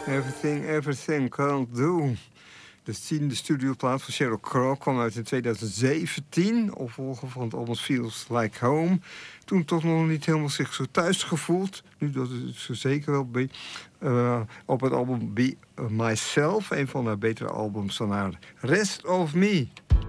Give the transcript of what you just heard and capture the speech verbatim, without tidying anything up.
Everything, everything can't do. De tiende studioplaat van Sheryl Crow kwam uit in twintig zeventien. Opvolger van het album Feels Like Home. Toen toch nog niet helemaal zich zo thuis gevoeld. Nu dat het zo zeker wel be, uh, op het album Be Myself. Een van haar betere albums dan haar Rest of Me.